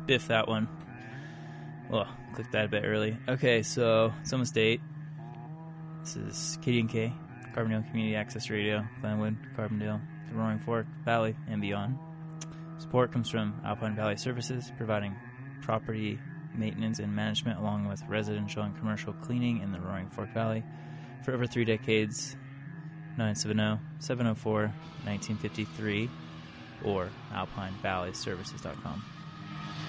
biff that one. Well, click that a bit early. Okay, so it's almost 8. This is KDNK, Carbondale Community Access Radio, Glenwood, Carbondale, the Roaring Fork Valley, and beyond. Support comes from Alpine Valley Services, providing property maintenance and management along with residential and commercial cleaning in the Roaring Fork Valley for over 3 decades. 970-704-1953 or alpinevalleyservices.com.